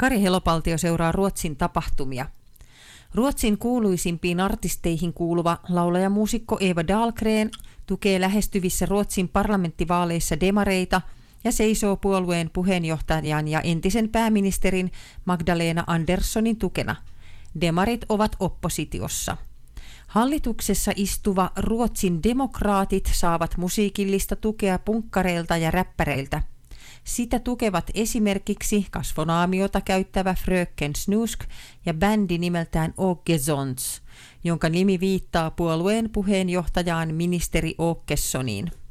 Kari Helopaltio seuraa Ruotsin tapahtumia. Ruotsin kuuluisimpiin artisteihin kuuluva laulajamuusikko Eva Dahlgren tukee lähestyvissä Ruotsin parlamenttivaaleissa demareita ja seisoo puolueen puheenjohtajan ja entisen pääministerin Magdalena Anderssonin tukena. Demarit ovat oppositiossa. Hallituksessa istuva Ruotsin demokraatit saavat musiikillista tukea punkkareilta ja räppäreiltä. Sitä tukevat esimerkiksi kasvonaamiota käyttävä Fröken Snusk ja bändi nimeltään Åkessons, jonka nimi viittaa puolueen puheenjohtajaan ministeri Åkessoniin.